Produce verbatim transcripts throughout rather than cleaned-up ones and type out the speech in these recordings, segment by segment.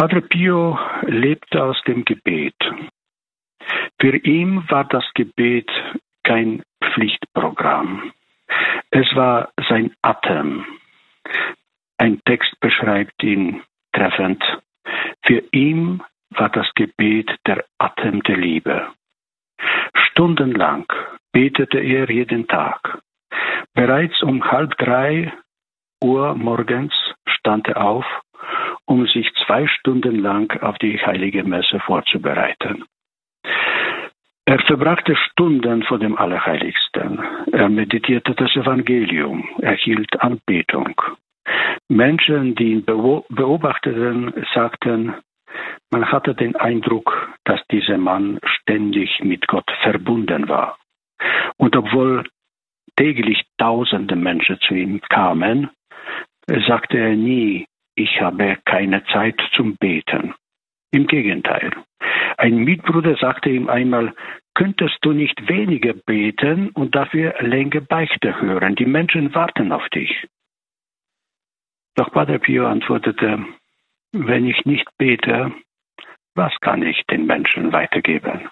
Padre Pio lebte aus dem Gebet. Für ihn war das Gebet kein Pflichtprogramm. Es war sein Atem. Ein Text beschreibt ihn treffend. Für ihn war das Gebet der Atem der Liebe. Stundenlang betete er jeden Tag. Bereits um halb drei Uhr morgens stand er auf, um sich zwei Stunden lang auf die Heilige Messe vorzubereiten. Er verbrachte Stunden vor dem Allerheiligsten. Er meditierte das Evangelium, er hielt Anbetung. Menschen, die ihn beobachteten, sagten, man hatte den Eindruck, dass dieser Mann ständig mit Gott verbunden war. Und obwohl täglich tausende Menschen zu ihm kamen, sagte er nie, ich habe keine Zeit zum Beten. Im Gegenteil. Ein Mitbruder sagte ihm einmal, könntest du nicht weniger beten und dafür länger Beichte hören? Die Menschen warten auf dich. Doch Padre Pio antwortete, wenn ich nicht bete, was kann ich den Menschen weitergeben?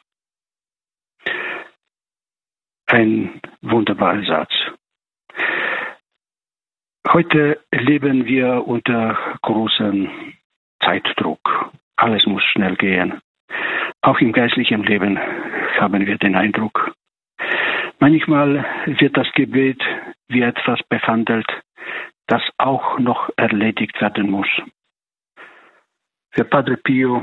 Ein wunderbarer Satz. Heute leben wir unter großem Zeitdruck. Alles muss schnell gehen. Auch im geistlichen Leben haben wir den Eindruck. Manchmal wird das Gebet wie etwas behandelt, das auch noch erledigt werden muss. Für Padre Pio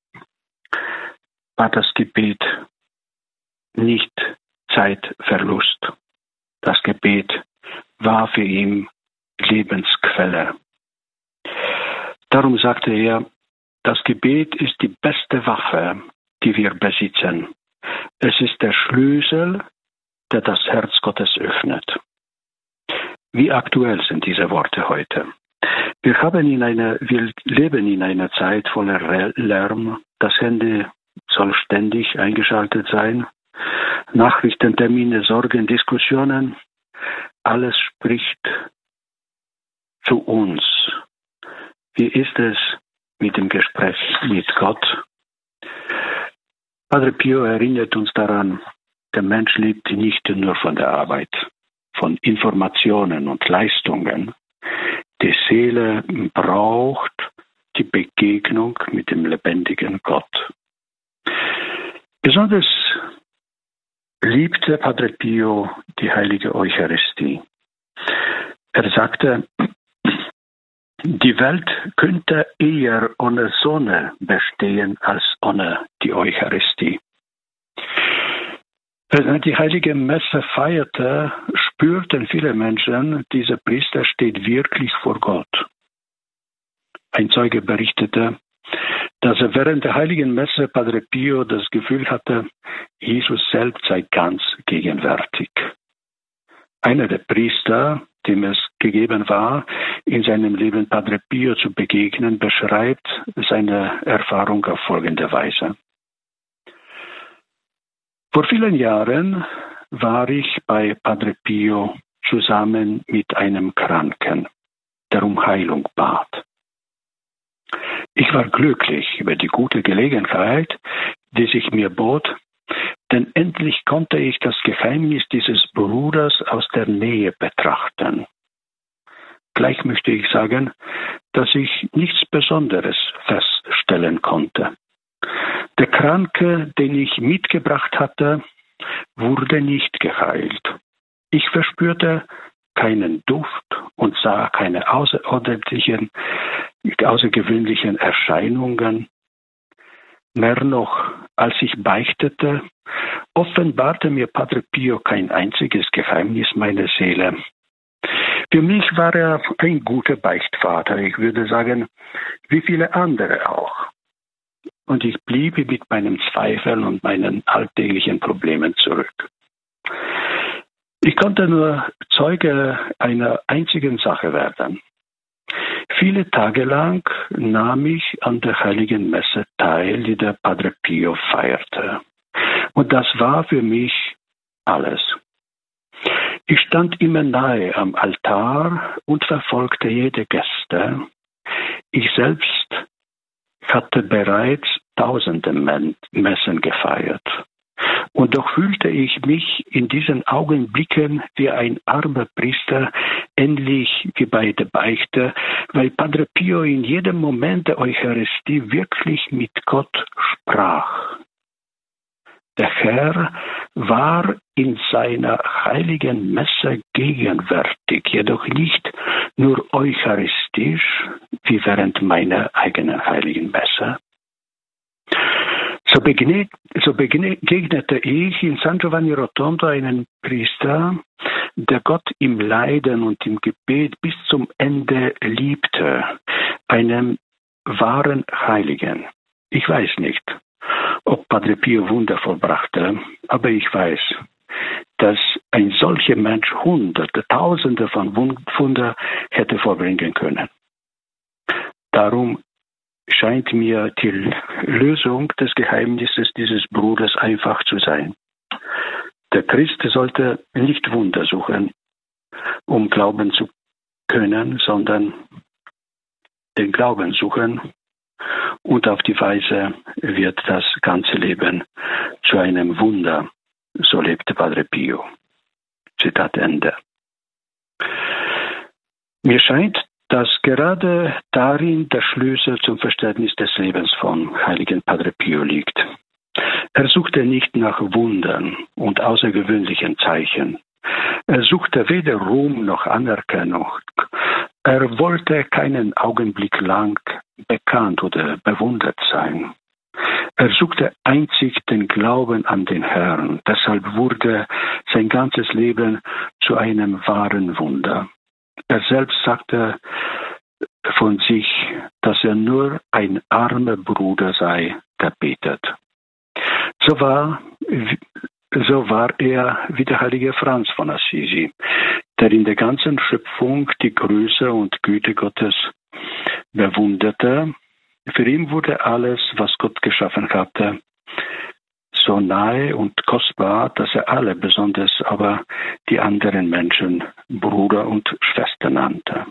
war das Gebet nicht Zeitverlust. Das Gebet war für ihn Lebensquelle. Darum sagte er, das Gebet ist die beste Waffe, die wir besitzen. Es ist der Schlüssel, der das Herz Gottes öffnet. Wie aktuell sind diese Worte heute? Wir, haben in einer, wir leben in einer Zeit voller Lärm. Das Handy soll ständig eingeschaltet sein. Nachrichten, Termine, Sorgen, Diskussionen. Alles spricht zu uns. Wie ist es mit dem Gespräch mit Gott? Padre Pio erinnert uns daran, der Mensch lebt nicht nur von der Arbeit, von Informationen und Leistungen. Die Seele braucht die Begegnung mit dem lebendigen Gott. Besonders liebte Padre Pio die heilige Eucharistie. Er sagte, die Welt könnte eher ohne Sonne bestehen als ohne die Eucharistie. Als er die heilige Messe feierte, spürten viele Menschen, dieser Priester steht wirklich vor Gott. Ein Zeuge berichtete, dass er während der heiligen Messe Padre Pio das Gefühl hatte, Jesus selbst sei ganz gegenwärtig. Einer der Priester, dem es gegeben war, in seinem Leben Padre Pio zu begegnen, beschreibt seine Erfahrung auf folgende Weise. Vor vielen Jahren war ich bei Padre Pio zusammen mit einem Kranken, der um Heilung bat. Ich war glücklich über die gute Gelegenheit, die sich mir bot, denn endlich konnte ich das Geheimnis dieses Bruders aus der Nähe betrachten. Gleich möchte ich sagen, dass ich nichts Besonderes feststellen konnte. Der Kranke, den ich mitgebracht hatte, wurde nicht geheilt. Ich verspürte keinen Duft und sah keine außerordentlichen, außergewöhnlichen Erscheinungen. Mehr noch, als ich beichtete, offenbarte mir Padre Pio kein einziges Geheimnis meiner Seele. Für mich war er ein guter Beichtvater, ich würde sagen, wie viele andere auch. Und ich blieb mit meinen Zweifeln und meinen alltäglichen Problemen zurück. Ich konnte nur Zeuge einer einzigen Sache werden. Viele Tage lang nahm ich an der Heiligen Messe teil, die der Padre Pio feierte. Und das war für mich alles. Ich stand immer nahe am Altar und verfolgte jede Geste. Ich selbst hatte bereits tausende Messen gefeiert. Und doch fühlte ich mich in diesen Augenblicken wie ein armer Priester, ähnlich wie bei der Beichte, weil Padre Pio in jedem Moment der Eucharistie wirklich mit Gott sprach. Der Herr war in seiner heiligen Messe gegenwärtig, jedoch nicht nur eucharistisch, wie während meiner eigenen heiligen Messe. So, begegne, so begegnete ich in San Giovanni Rotondo einen Priester, der Gott im Leiden und im Gebet bis zum Ende liebte, einem wahren Heiligen. Ich weiß nicht, ob Padre Pio Wunder vollbrachte, aber ich weiß, dass ein solcher Mensch Hunderte, Tausende von Wunder hätte vollbringen können. Darum scheint mir die Lösung des Geheimnisses dieses Bruders einfach zu sein. Der Christ sollte nicht Wunder suchen, um glauben zu können, sondern den Glauben suchen, und auf die Weise wird das ganze Leben zu einem Wunder, so lebte Padre Pio. Zitat Ende. Mir scheint, dass gerade darin der Schlüssel zum Verständnis des Lebens von heiligen Padre Pio liegt. Er suchte nicht nach Wundern und außergewöhnlichen Zeichen. Er suchte weder Ruhm noch Anerkennung. Er wollte keinen Augenblick lang bekannt oder bewundert sein. Er suchte einzig den Glauben an den Herrn. Deshalb wurde sein ganzes Leben zu einem wahren Wunder. Er selbst sagte von sich, dass er nur ein armer Bruder sei, der betet. So war, so war er wie der heilige Franz von Assisi, der in der ganzen Schöpfung die Größe und Güte Gottes bewunderte. Für ihn wurde alles, was Gott geschaffen hatte, so nahe und kostbar, dass er alle, besonders aber die anderen Menschen, Bruder und Schwester nannte.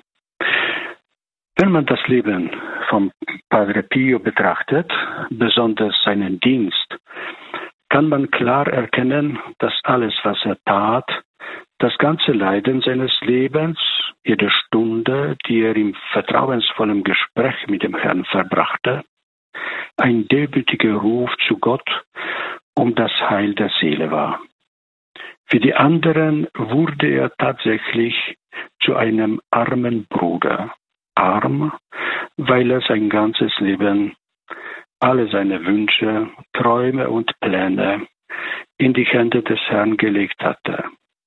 Wenn man das Leben von Padre Pio betrachtet, besonders seinen Dienst, kann man klar erkennen, dass alles, was er tat, das ganze Leiden seines Lebens, jede Stunde, die er im vertrauensvollen Gespräch mit dem Herrn verbrachte, ein demütiger Ruf zu Gott um das Heil der Seele war. Für die anderen wurde er tatsächlich zu einem armen Bruder. Arm, weil er sein ganzes Leben, alle seine Wünsche, Träume und Pläne in die Hände des Herrn gelegt hatte.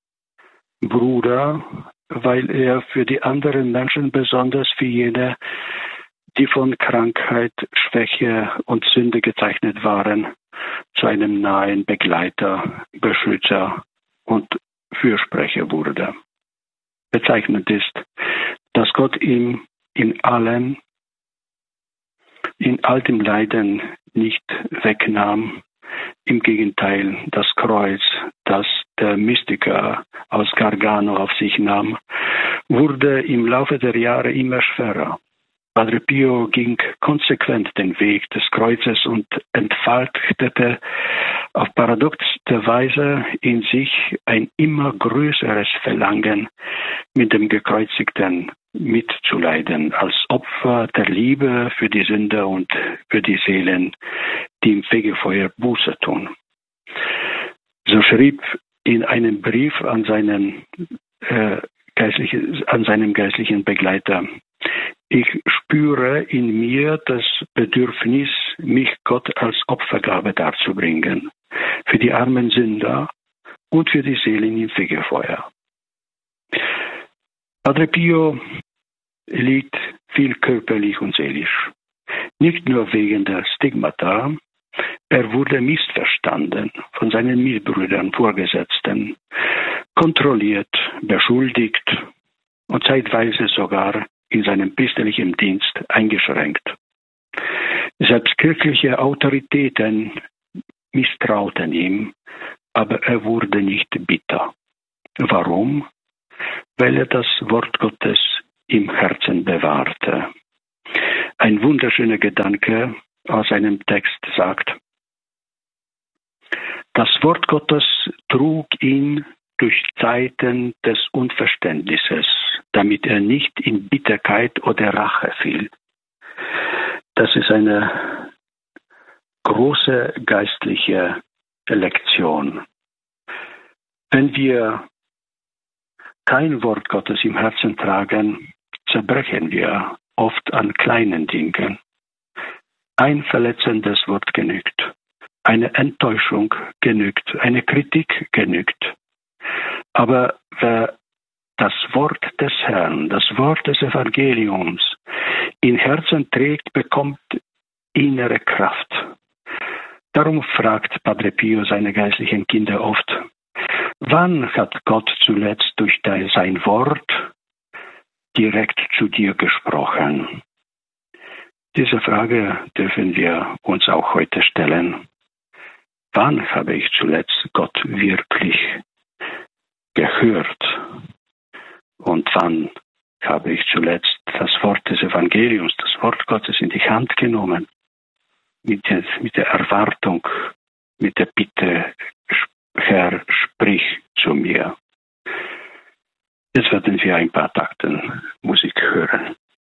Bruder, weil er für die anderen Menschen, besonders für jene, die von Krankheit, Schwäche und Sünde gezeichnet waren, zu einem nahen Begleiter, Beschützer und Fürsprecher wurde. Bezeichnend ist, dass Gott ihm in allem, in all dem Leiden nicht wegnahm. Im Gegenteil, das Kreuz, das der Mystiker aus Gargano auf sich nahm, wurde im Laufe der Jahre immer schwerer. Padre Pio ging konsequent den Weg des Kreuzes und entfaltete auf paradoxe Weise in sich ein immer größeres Verlangen, mit dem Gekreuzigten mitzuleiden, als Opfer der Liebe für die Sünder und für die Seelen, die im Fegefeuer Buße tun. So schrieb in einem Brief an seinen, äh, geistlichen, an seinem geistlichen Begleiter: Ich spüre in mir das Bedürfnis, mich Gott als Opfergabe darzubringen, für die armen Sünder und für die Seelen im Fegefeuer. Padre Pio litt viel körperlich und seelisch. Nicht nur wegen der Stigmata, er wurde missverstanden von seinen Mitbrüdern, Vorgesetzten, kontrolliert, beschuldigt und zeitweise sogar in seinem priesterlichen Dienst eingeschränkt. Selbst kirchliche Autoritäten misstrauten ihm, aber er wurde nicht bitter. Warum? Weil er das Wort Gottes im Herzen bewahrte. Ein wunderschöner Gedanke, aus einem Text sagt: Das Wort Gottes trug ihn durch Zeiten des Unverständnisses, damit er nicht in Bitterkeit oder Rache fiel. Das ist eine große geistliche Lektion. Wenn wir kein Wort Gottes im Herzen tragen, zerbrechen wir oft an kleinen Dingen. Ein verletzendes Wort genügt. Eine Enttäuschung genügt. Eine Kritik genügt. Aber wer das Wort des Herrn, das Wort des Evangeliums in Herzen trägt, bekommt innere Kraft. Darum fragt Padre Pio seine geistlichen Kinder oft: Wann hat Gott zuletzt durch sein Wort direkt zu dir gesprochen? Diese Frage dürfen wir uns auch heute stellen. Wann habe ich zuletzt Gott wirklich gehört? Und wann habe ich zuletzt das Wort des Evangeliums, das Wort Gottes in die Hand genommen? Mit der, mit der Erwartung, mit der Bitte: Herr, sprich zu mir. Jetzt werden wir ein paar Takten Musik hören.